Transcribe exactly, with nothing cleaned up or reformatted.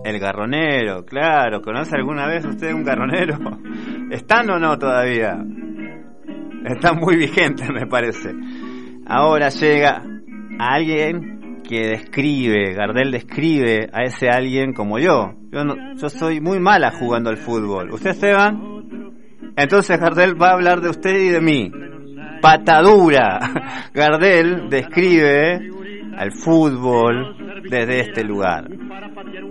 El garronero, claro. ¿Conoce alguna vez usted un garronero? ¿Están o no todavía? Están muy vigentes, me parece. Ahora llega a alguien que describe, Gardel describe a ese alguien como yo. Yo, no, yo soy muy mala jugando al fútbol. ¿Usted, Esteban? Entonces Gardel va a hablar de usted y de mí. Patadura. Gardel describe al fútbol desde este lugar.